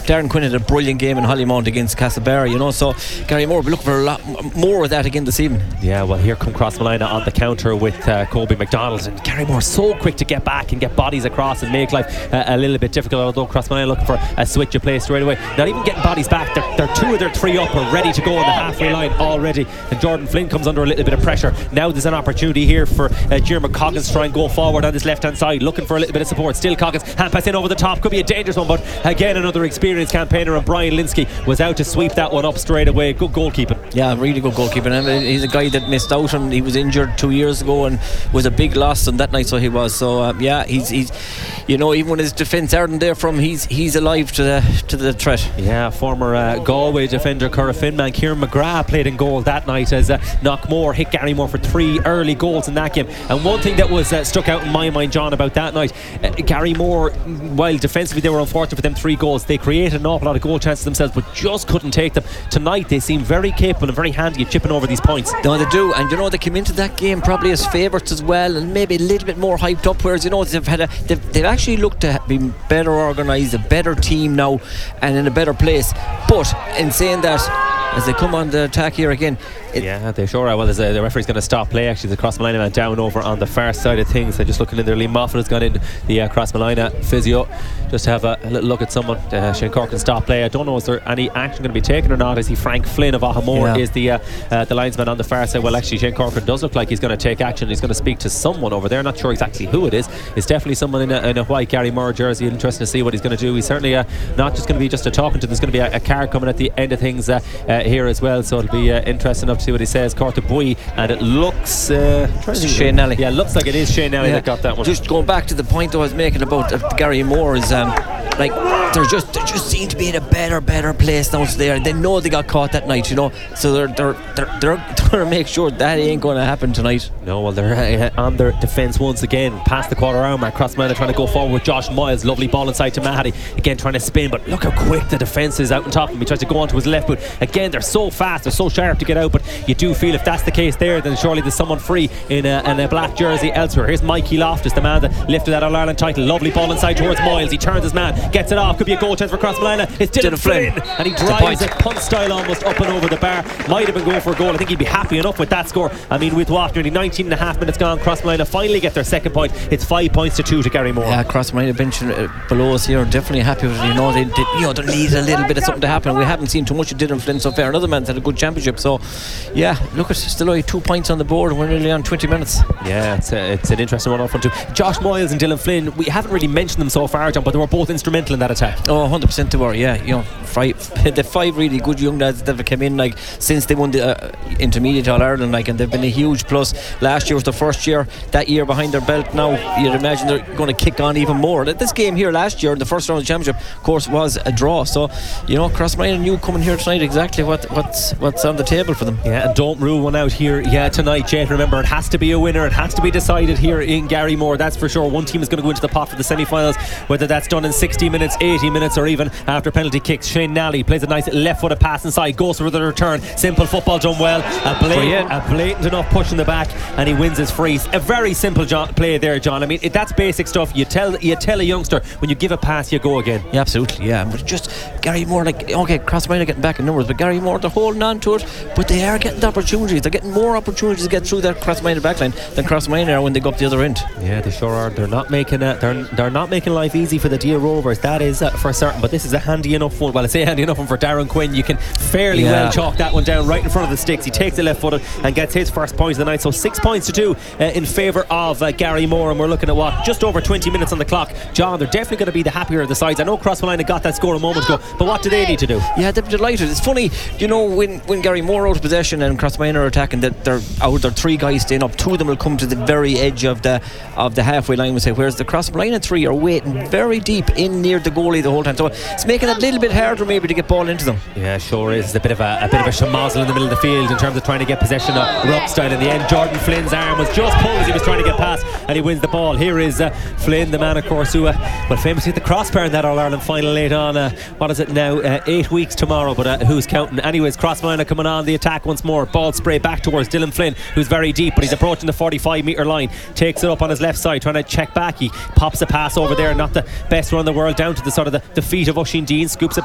Darren Quinn had a brilliant game in Hollymount against Castlebar, you know, so Gary Moore will be looking for a lot more of that again this evening. Yeah, well, here come Crossmolina on the counter with Colby McDonald, and Gary Moore so quick to get back and get bodies across and make life a little bit difficult, although Crossmolina looking for a switch of play straight away. Not even getting bodies back, they're 2 of their 3 up or ready to go on the halfway line already, and Jordan Flynn comes under a little bit of pressure. Now there's an opportunity here for Jeremy Coggins to try and go forward on this left hand side, looking for a little bit of support. Still Coggins, hand pass in over the top, could be a dangerous one, but again another experienced campaigner, and Brian Linsky was out to sweep that one up straight away. Good goalkeeping. Yeah, really good goalkeeping. I mean, he's a guy that missed out, and he was injured 2 years ago and was a big loss on that night, so he was. So yeah, he's you know, even when his defence aren't there from, he's alive to the threat. Yeah, former Galway defender Curragh man Kieran McGrath played in goal that night as Knockmore hit Gary Moore for 3 early goals in that game. And one thing that was stuck out in my mind, John, about that night, Gary Moore, while defensively they were unfortunate for them 3 goals, they created an awful lot of goal chances themselves but just couldn't take them. Tonight they seem very capable and very handy at chipping over these points. No, they do, and you know, they came into that game probably as favourites as well, and maybe a little bit more hyped up, whereas, you know, they've actually looked to be better organised, a better team now and in a better place. But in saying that, as they come on the attack here again, yeah, they sure are. Well, the referee's going to stop play. Actually, the Crossmolina man down over on the far side of things. They're just looking in there. Liam Moffat has gone in, the Crossmolina physio, just to have a little look at someone. Shane Corkin stop play. I don't know, is there any action going to be taken or not? I see Frank Flynn of Ahamore is the linesman on the far side. Well, actually, Shane Corkin does look like he's going to take action. He's going to speak to someone over there. Not sure exactly who it is. It's definitely someone in a white Gary Moore jersey. Interesting to see what he's going to do. He's certainly not just going to be just a talking to. There's going to be a card coming at the end of things here as well. So it'll be interesting enough to see what he says. Corta Bui, and it looks Shane Nelly. Yeah, it looks like it is Shane Nelly that got that one. Just going back to the point I was making about Gary Moore is like they just seem to be in a better place now. So they know they got caught that night, you know, so they're going to make sure that ain't going to happen tonight. No, well, they're on their defence once again past the quarter hour mark. Crossmolina trying to go forward with Josh Miles, lovely ball inside to Mahady, again trying to spin, but look how quick the defence is out on top of him. He tries to go onto his left boot again. They're so fast, they're so sharp to get out, but you do feel if that's the case there, then surely there's someone free in a black jersey elsewhere. Here's Mikey Loftus, the man that lifted that All-Ireland title. Lovely ball inside towards Miles. He turns his man, gets it off. Could be a goal chance for Crossmolina. It's Dylan Flynn, and he drives it punt style almost up and over the bar. Might have been going for a goal. I think he'd be happy enough with that score. I mean, with what, nearly 19 and a half minutes gone, Crossmolina finally get their second point. It's 5 points to 2 to Gary Moore. Yeah, Crossmolina bench below us here are definitely happy with it. You know, they need a little bit of something to happen. We haven't seen too much of Dylan Flynn so far. Another man's had a good championship, so yeah, look, it's still only 2 points on the board and we're nearly on 20 minutes. Yeah, it's an interesting one off one too. Josh Miles and Dylan Flynn, we haven't really mentioned them so far, John, but they were both instrumental in that attack. Oh, 100% they were, yeah. You know, the 5 really good young lads that have come in, like, since they won the intermediate All-Ireland, like, and they've been a huge plus. Last year was the first year, that year behind their belt. Now you'd imagine they're going to kick on even more. This game here last year in the first round of the championship, of course, was a draw, so you know, Crossmolina knew coming here tonight exactly what's on the table for them. Yeah, and don't rule one out here tonight, Jay. Remember, it has to be a winner. It has to be decided here in Gary Moore, that's for sure. One team is going to go into the pot for the semi-finals, whether that's done in 60 minutes, 80 minutes, or even after penalty kicks. Shane Nally plays a nice left-footed pass inside, goes for the return. Simple football done well. A blatant enough push in the back, and he wins his freeze. A very simple play there, John. I mean, that's basic stuff. You tell a youngster, when you give a pass, you go again. Yeah, absolutely, yeah. But just Gary Moore, like, okay, Crossmolina getting back in numbers, but Gary Moore, they're holding on to it, but they are getting the opportunities. They're getting more opportunities to get through that Crossmolina backline than Crossmolina are when they go up the other end. Yeah, they sure are. They're not making they're not making life easy for the Deer Rovers, that is for certain. But this is a handy enough one. Well, I say handy enough one for Darren Quinn. You can fairly well chalk that one down right in front of the sticks. He takes the left footed and gets his first point of the night. So 6 points to 2 in favour of Gary Moore, and we're looking at what, just over 20 minutes on the clock. John, they're definitely going to be the happier of the sides. I know Crossmolina got that score a moment ago, but what do they need to do? Yeah, they're delighted. It's funny, you know, when Gary Moore out of possession and Crossmolina are attacking, that they're out, there are 3 guys staying up. 2 of them will come to the very edge of the halfway line, we say, whereas the Crossmolina 3 are waiting very deep in near the goalie the whole time. So it's making it a little bit harder maybe to get ball into them. Yeah, sure is. It's a bit of a schmozzle in the middle of the field in terms of trying to get possession of Rupp style. In the end, Jordan Flynn's arm was just pulled as he was trying to get past, and he wins the ball. Here is Flynn, the man, of course, who famously hit the crossbar in that All-Ireland final late on, what is it now, 8 weeks tomorrow, but who's counting? Anyways, Crossmolina coming on the attack once more. Ball spray back towards Dylan Flynn, who's very deep, but he's approaching the 45 metre line. Takes it up on his left side, trying to check back. He pops a pass over there, not the best one in the world, down to the sort of the feet of Oisin Dean, scoops it